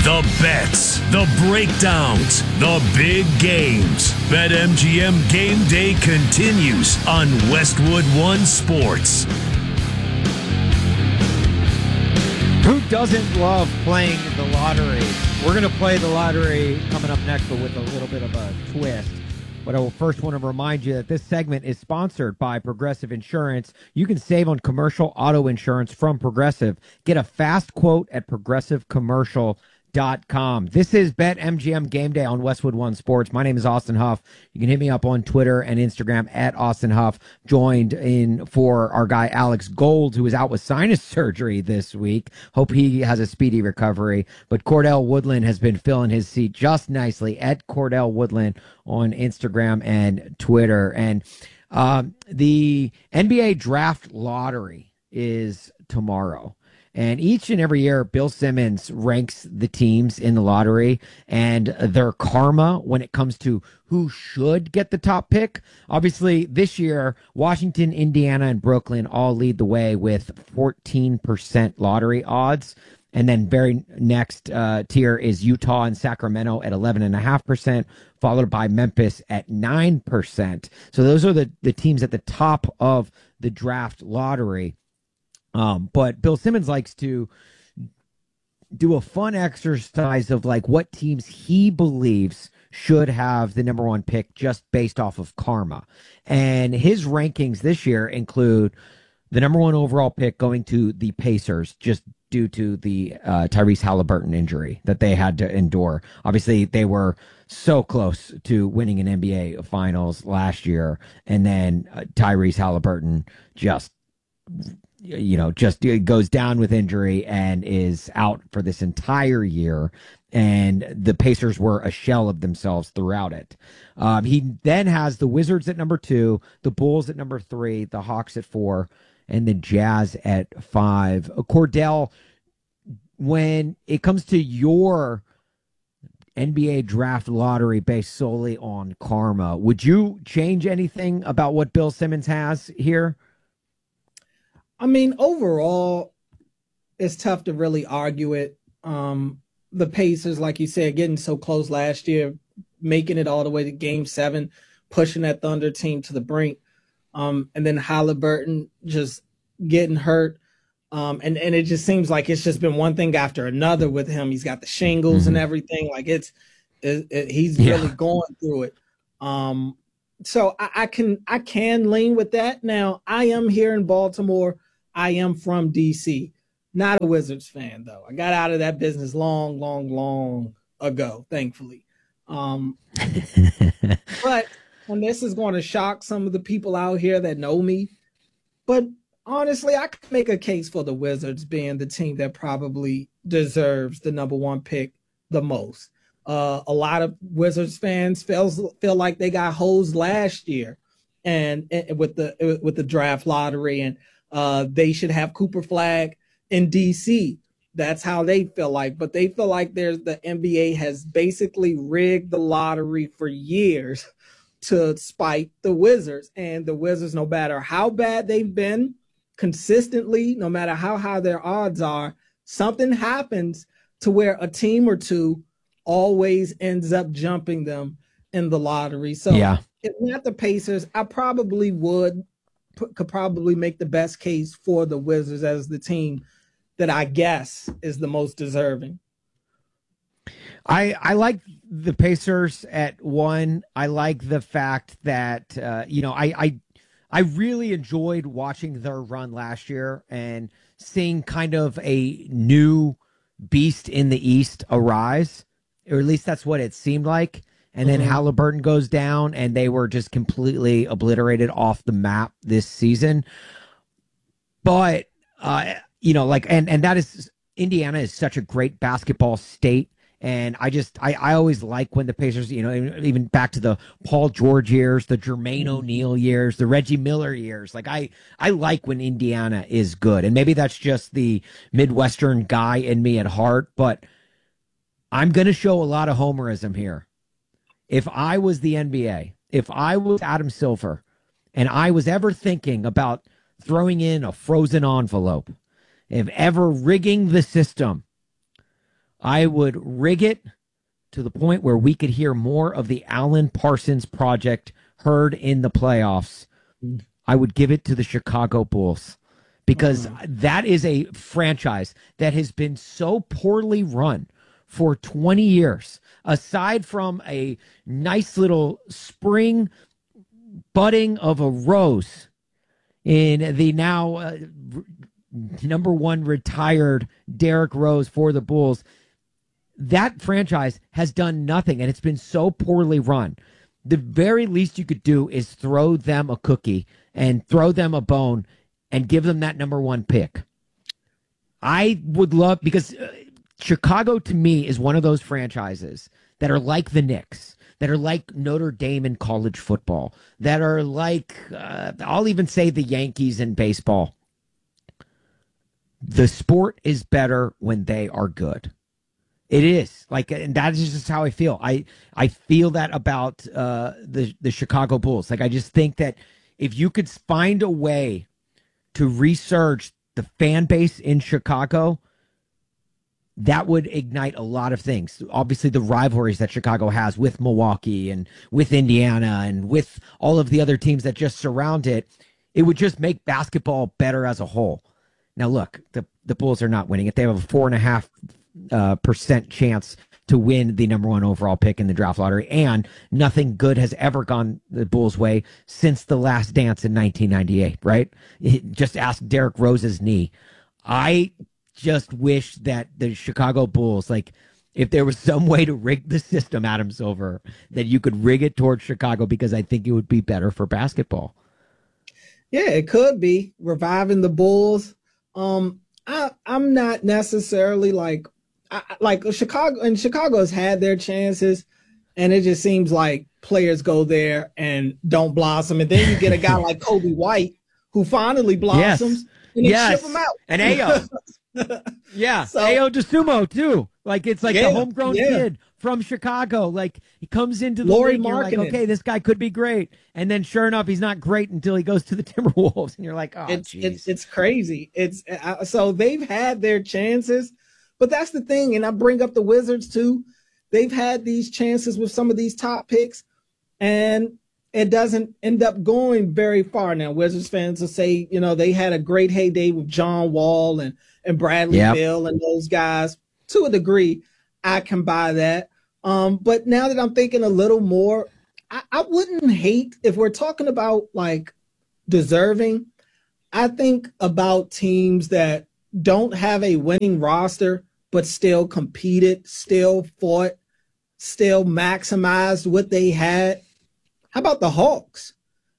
The bets, the breakdowns, the big games. BetMGM Game Day continues on Westwood One Sports. Who doesn't love playing the lottery? We're going to play the lottery coming up next, but with a little bit of a twist. But I will first want to remind you that this segment is sponsored by Progressive Insurance. You can save on commercial auto insurance from Progressive. Get a fast quote at progressivecommercial.com. This is BetMGM Game Day on Westwood One Sports. My name is Austin Huff. You can hit me up on Twitter and Instagram at Austin Huff. Joined in for our guy Alex Gold, who is out with sinus surgery this week. Hope he has a speedy recovery. But Cordell Woodland has been filling his seat just nicely at Cordell Woodland on Instagram and Twitter. And the NBA Draft Lottery is tomorrow. And each and every year, Bill Simmons ranks the teams in the lottery and their karma when it comes to who should get the top pick. Obviously, this year, Washington, Indiana, and Brooklyn all lead the way with 14% lottery odds. And then very next tier is Utah and Sacramento at 11.5%, followed by Memphis at 9%. So those are the teams at the top of the draft lottery. But Bill Simmons likes to do a fun exercise of like what teams he believes should have the number one pick just based off of karma. And his rankings this year include the number one overall pick going to the Pacers just due to the Tyrese Halliburton injury that they had to endure. Obviously, they were so close to winning an NBA Finals last year. And then Tyrese Halliburton just goes down with injury and is out for this entire year. And the Pacers were a shell of themselves throughout it. He then has the Wizards at number 2, the Bulls at number 3, the Hawks at 4, and the Jazz at 5. Cordell, when it comes to your NBA draft lottery based solely on karma, would you change anything about what Bill Simmons has here? I mean, overall, it's tough to really argue it. The Pacers, like you said, getting so close last year, making it all the way to Game 7, pushing that Thunder team to the brink. And then Halliburton just getting hurt. And it just seems like it's just been one thing after another with him. He's got the shingles and everything. Like he's really going through it. So I can lean with that. Now, I am here in Baltimore. I am from DC. Not a Wizards fan, though. I got out of that business long, long, long ago, thankfully. But and this is going to shock some of the people out here that know me. But honestly, I could make a case for the Wizards being the team that probably deserves the number one pick the most. A lot of Wizards fans feel like they got hosed last year, and with the draft lottery, and they should have Cooper Flag in DC. That's how they feel like, but they feel like the NBA has basically rigged the lottery for years to spite the Wizards, and the Wizards, no matter how bad they've been consistently, no matter how high their odds are, something happens to where a team or two always ends up jumping them in the lottery. So if not the Pacers, I probably could probably make the best case for the Wizards as the team that I guess is the most deserving. I like the Pacers at 1. I like the fact that, I really enjoyed watching their run last year and seeing kind of a new beast in the East arise, or at least that's what it seemed like. And then Halliburton goes down and they were just completely obliterated off the map this season. But, and that is, Indiana is such a great basketball state. And I always like when the Pacers, even back to the Paul George years, the Jermaine O'Neal years, the Reggie Miller years. Like I like when Indiana is good. And maybe that's just the Midwestern guy in me at heart, but I'm going to show a lot of homerism here. If I was the NBA, if I was Adam Silver, and I was ever thinking about throwing in a frozen envelope, if ever rigging the system, I would rig it to the point where we could hear more of the Alan Parsons Project heard in the playoffs. I would give it to the Chicago Bulls because that is a franchise that has been so poorly run for 20 years. Aside from a nice little spring budding of a rose in the now number one retired Derrick Rose for the Bulls, that franchise has done nothing, and it's been so poorly run. The very least you could do is throw them a cookie and throw them a bone and give them that number one pick. I would love, because Chicago to me is one of those franchises that are like the Knicks, that are like Notre Dame in college football, that are like, I'll even say the Yankees in baseball. The sport is better when they are good. It is like, and that is just how I feel. I feel that about the Chicago Bulls. Like, I just think that if you could find a way to resurge the fan base in Chicago, that would ignite a lot of things. Obviously, the rivalries that Chicago has with Milwaukee and with Indiana and with all of the other teams that just surround it, it would just make basketball better as a whole. Now, look, the Bulls are not winning it. They have a 4.5% chance to win the number one overall pick in the draft lottery, and nothing good has ever gone the Bulls' way since the last dance in 1998, right? Just ask Derrick Rose's knee. I just wish that the Chicago Bulls, like, if there was some way to rig the system, Adam Silver, that you could rig it towards Chicago, because I think it would be better for basketball. Yeah, it could be reviving the Bulls. I'm not necessarily like Chicago, and Chicago's had their chances, and it just seems like players go there and don't blossom, and then you get a guy like Kobe White who finally blossoms, and they ship him out. And Ayo. Yeah, so, Ayo DeSumo too. Like, it's like the homegrown kid from Chicago. Like, he comes into the league, and you're like, okay, this guy could be great. And then sure enough, he's not great until he goes to the Timberwolves. And you're like, oh, it's crazy. So they've had their chances, but that's the thing. And I bring up the Wizards too. They've had these chances with some of these top picks, and it doesn't end up going very far. Now, Wizards fans will say, they had a great heyday with John Wall and Bradley Beal and those guys. To a degree, I can buy that. But now that I'm thinking a little more, I wouldn't hate, if we're talking about like deserving, I think about teams that don't have a winning roster, but still competed, still fought, still maximized what they had. How about the Hawks?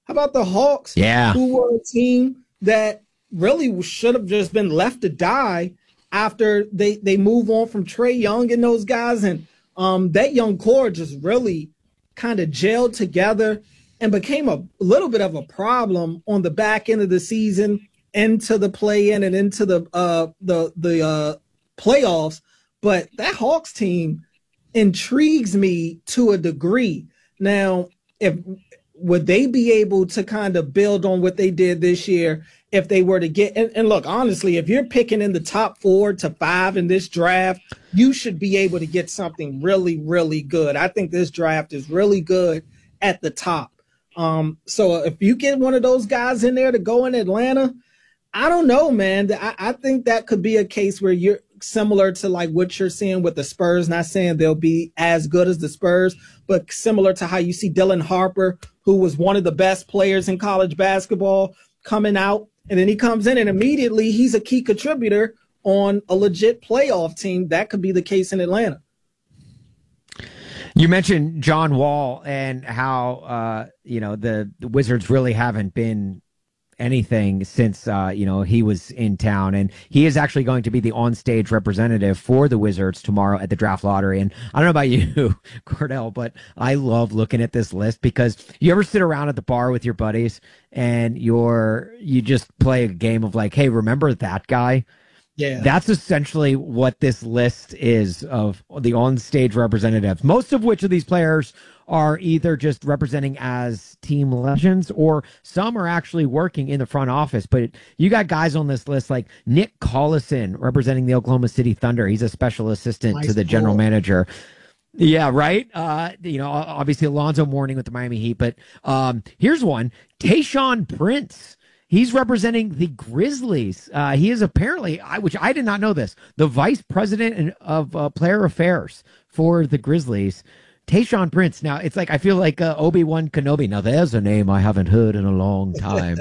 Yeah. Who were a team that really should have just been left to die after they move on from Trae Young and those guys. And that young core just really kind of gelled together and became a little bit of a problem on the back end of the season, into the play-in and into the playoffs. But that Hawks team intrigues me to a degree. Now, would they be able to kind of build on what they did this year if they were to get, and look, honestly, if you're picking in the top 4 to 5 in this draft, you should be able to get something really, really good. I think this draft is really good at the top. So if you get one of those guys in there to go in Atlanta, I don't know, man. I think that could be a case where you're similar to like what you're seeing with the Spurs. Not saying they'll be as good as the Spurs, but similar to how you see Dylan Harper, who was one of the best players in college basketball, coming out. And then he comes in and immediately he's a key contributor on a legit playoff team. That could be the case in Atlanta. You mentioned John Wall and how, the Wizards really haven't been anything since, he was in town. And he is actually going to be the on-stage representative for the Wizards tomorrow at the draft lottery. And I don't know about you, Cordell, but I love looking at this list, because you ever sit around at the bar with your buddies and you just play a game of like, hey, remember that guy? Yeah. That's essentially what this list is, of the on-stage representatives, most of which of these players are either just representing as team legends, or some are actually working in the front office. But you got guys on this list like Nick Collison representing the Oklahoma City Thunder. He's a special assistant to the general manager. Yeah, right. Obviously Alonzo Mourning with the Miami Heat, but here's one: Tayshaun Prince. He's representing the Grizzlies. He is apparently, which I did not know this, the vice president of player affairs for the Grizzlies. Tayshaun Prince. Now, it's like, I feel like Obi-Wan Kenobi. Now, there's a name I haven't heard in a long time.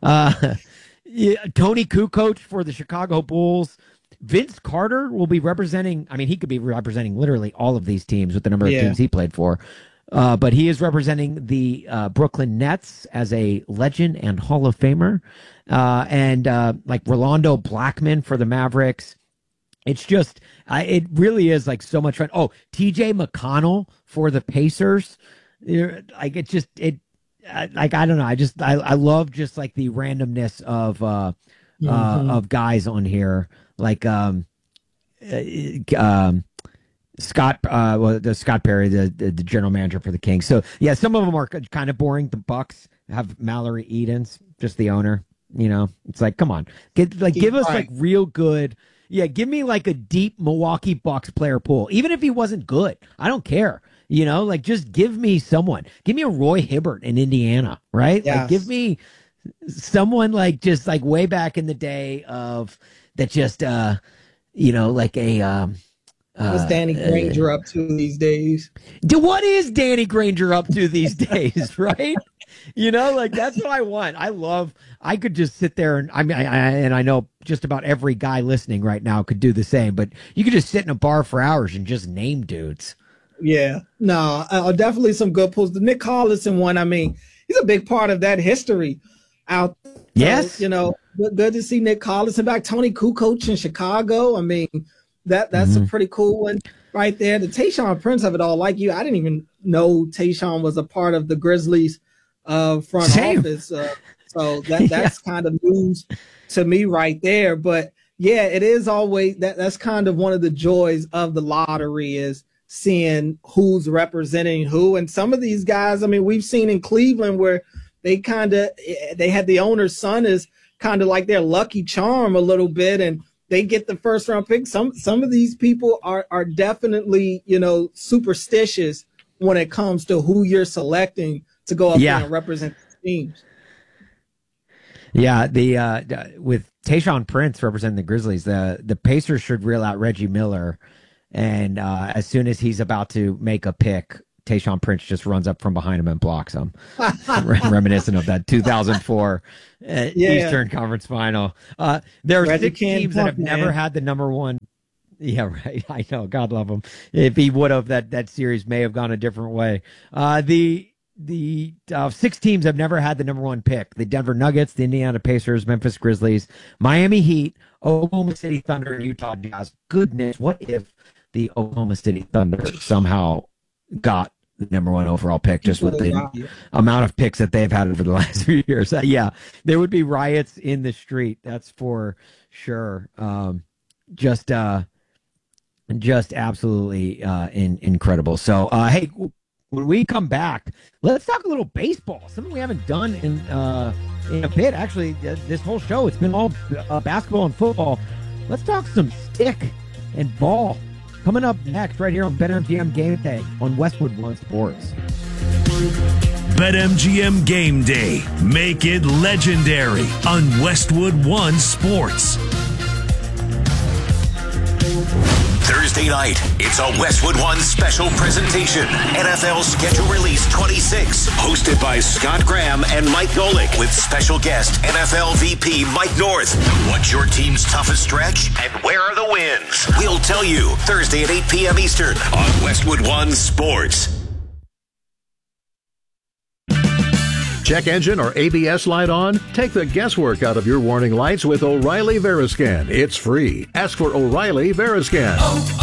Tony Kukoc for the Chicago Bulls. Vince Carter will be representing, he could be representing literally all of these teams with the number of teams he played for. But he is representing the Brooklyn Nets as a legend and Hall of Famer. And like Rolando Blackman for the Mavericks. It's just, it really is like so much fun. Oh, TJ McConnell for the Pacers. I don't know. I love just like the randomness of guys on here. Like, Scott Perry, the general manager for the Kings. So yeah, some of them are kind of boring. The Bucks have Mallory Edens, just the owner. It's like, come on, give us like real good. Yeah, give me like a deep Milwaukee Bucks player pool, even if he wasn't good. I don't care. Just give me someone. Give me a Roy Hibbert in Indiana, right? Yes. Like, give me someone like just like way back in the day of that. Just like a. What's Danny Granger up to these days? What is Danny Granger up to these days, right? That's what I want. I could just sit there and I know just about every guy listening right now could do the same, but you could just sit in a bar for hours and just name dudes. Yeah, no, definitely some good pulls. The Nick Collison one, he's a big part of that history out there. Yes. So, good to see Nick Collison back. Tony Kukoc in Chicago. That's a pretty cool one right there. The Tayshaun Prince of it all, like you, I didn't even know Tayshaun was a part of the Grizzlies front office. So that's kind of news to me right there. But yeah, it is always that's kind of one of the joys of the lottery is seeing who's representing who. And some of these guys, we've seen in Cleveland where they had the owner's son is kind of like their lucky charm a little bit, and they get the first round pick. Some of these people are definitely, superstitious when it comes to who you're selecting to go up there and represent the teams. Yeah, with Tayshaun Prince representing the Grizzlies, the Pacers should reel out Reggie Miller, and as soon as he's about to make a pick, Tayshaun Prince just runs up from behind him and blocks him. Reminiscent of that 2004 Eastern Conference Final. There are 6 teams that have never had the number one. Yeah, right. I know. God love him. If he would have, that series may have gone a different way. The 6 teams have never had the number one pick: the Denver Nuggets, the Indiana Pacers, Memphis Grizzlies, Miami Heat, Oklahoma City Thunder, and Utah Jazz. Goodness, what if the Oklahoma City Thunder somehow got the number one overall pick just with the amount of picks that they've had over the last few years? Yeah, there would be riots in the street. That's for sure. Just absolutely incredible. So, hey, when we come back, let's talk a little baseball. Something we haven't done in a bit. Actually, this whole show, it's been all basketball and football. Let's talk some stick and ball. Coming up next, right here on BetMGM Game Day on Westwood One Sports. BetMGM Game Day. Make it legendary on Westwood One Sports. Thursday night, it's a Westwood One special presentation. NFL Schedule Release 26, hosted by Scott Graham and Mike Golick, with special guest NFL VP Mike North. What's your team's toughest stretch, and where are the wins? We'll tell you Thursday at 8 p.m. Eastern on Westwood One Sports. Check engine or ABS light on? Take the guesswork out of your warning lights with O'Reilly Veriscan. It's free. Ask for O'Reilly Veriscan.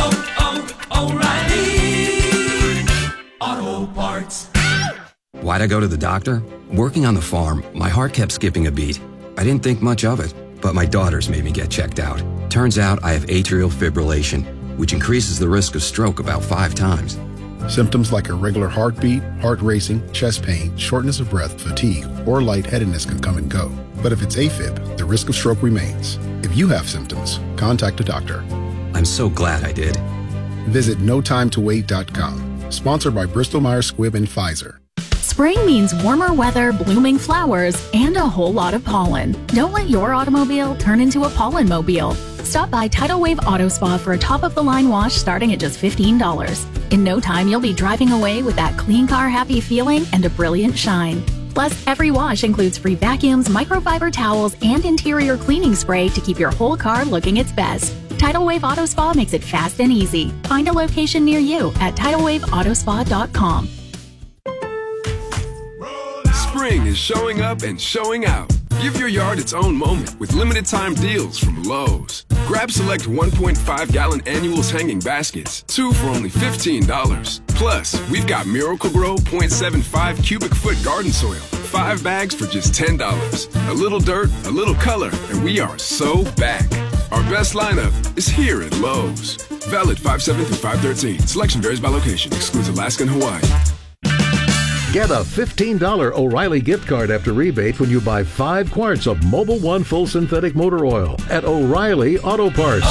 O'Reilly Auto Parts. Why'd I go to the doctor? Working on the farm, my heart kept skipping a beat. I didn't think much of it, but my daughters made me get checked out. Turns out I have atrial fibrillation, which increases the risk of stroke about 5 times. Symptoms like irregular heartbeat, heart racing, chest pain, shortness of breath, fatigue, or lightheadedness can come and go. But if it's AFib, the risk of stroke remains. If you have symptoms, contact a doctor. I'm so glad I did. Visit notimetowait.com. Sponsored by Bristol-Myers Squibb and Pfizer. Spring means warmer weather, blooming flowers, and a whole lot of pollen. Don't let your automobile turn into a pollen-mobile. Stop by Tidal Wave Auto Spa for a top-of-the-line wash starting at just $15. In no time, you'll be driving away with that clean car happy feeling and a brilliant shine. Plus, every wash includes free vacuums, microfiber towels, and interior cleaning spray to keep your whole car looking its best. Tidal Wave Auto Spa makes it fast and easy. Find a location near you at TidalWaveAutospa.com. Spring is showing up and showing out. Give your yard its own moment with limited time deals from Lowe's. Grab select 1.5-gallon annuals hanging baskets, 2 for only $15. Plus, we've got Miracle-Gro 0.75 cubic foot garden soil, 5 bags for just $10. A little dirt, a little color, and we are so back. Our best lineup is here at Lowe's. Valid 5/7 through 5/13. Selection varies by location. Excludes Alaska and Hawaii. Get a $15 O'Reilly gift card after rebate when you buy 5 quarts of Mobil 1 full synthetic motor oil at O'Reilly Auto Parts.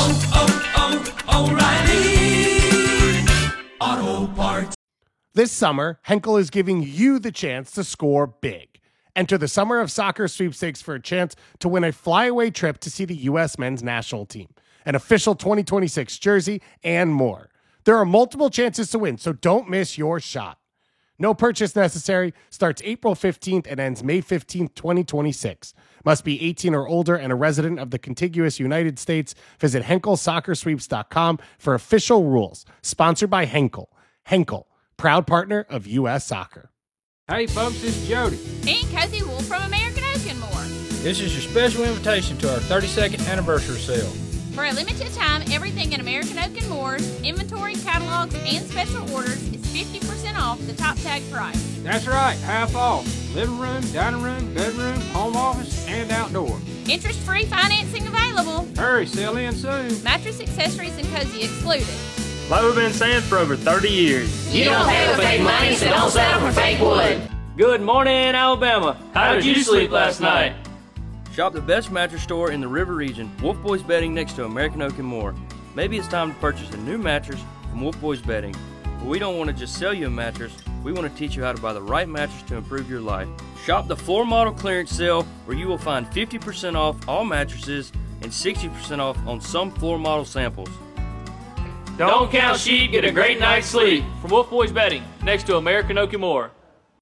O'Reilly Auto Parts. This summer, Henkel is giving you the chance to score big. Enter the Summer of Soccer sweepstakes for a chance to win a flyaway trip to see the U.S. men's national team, an official 2026 jersey, and more. There are multiple chances to win, so don't miss your shot. No purchase necessary. Starts April 15th and ends May 15th, 2026. Must be 18 or older and a resident of the contiguous United States. Visit HenkelSoccerSweeps.com for official rules. Sponsored by Henkel. Henkel, proud partner of U.S. Soccer. Hey folks, this is Jody. And Cozy Wool from American Oak and More. This is your special invitation to our 32nd anniversary sale. For a limited time, everything in American Oak and Moore's inventory, catalogs, and special orders is 50% off the top tag price. That's right, half off. Living room, dining room, bedroom, home office, and outdoor. Interest-free financing available. Hurry, sell in soon. Mattress, accessories, and cozy excluded. Like we've been saying for over 30 years. You don't pay with fake money, so don't settle for fake wood. Good morning, Alabama. How did you sleep last night? Shop the best mattress store in the River region, Wolf Boys Bedding next to American Oak and More. Maybe it's time to purchase a new mattress from Wolf Boys Bedding. But we don't want to just sell you a mattress, we want to teach you how to buy the right mattress to improve your life. Shop the floor model clearance sale where you will find 50% off all mattresses and 60% off on some floor model samples. Don't count sheep, get a great night's sleep from Wolf Boys Bedding next to American Oak and More.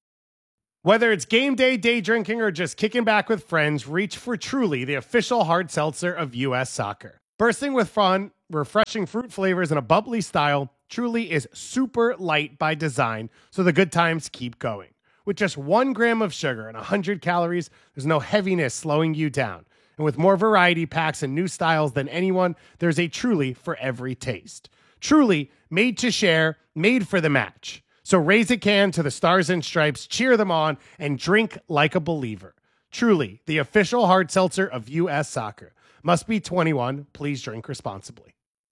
Whether it's game day, day drinking, or just kicking back with friends, reach for Truly, the official hard seltzer of U.S. Soccer. Bursting with fun, refreshing fruit flavors, and a bubbly style, Truly is super light by design, so the good times keep going. With just 1 gram of sugar and 100 calories, there's no heaviness slowing you down. And with more variety packs and new styles than anyone, there's a Truly for every taste. Truly, made to share, made for the match. So raise a can to the Stars and Stripes, cheer them on, and drink like a believer. Truly, the official hard seltzer of U.S. Soccer. Must be 21. Please drink responsibly.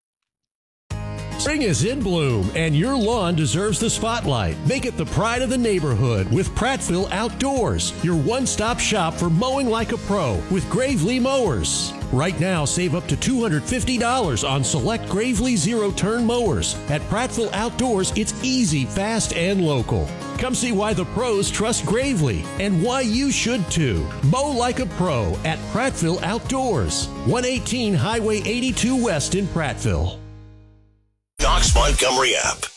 Spring is in bloom, and your lawn deserves the spotlight. Make it the pride of the neighborhood with Prattville Outdoors, your one-stop shop for mowing like a pro with Gravely mowers. Right now, save up to $250 on select Gravely zero-turn mowers. At Prattville Outdoors, it's easy, fast, and local. Come see why the pros trust Gravely and why you should too. Mow like a pro at Prattville Outdoors, 118 Highway 82 West in Prattville. Docs Montgomery app.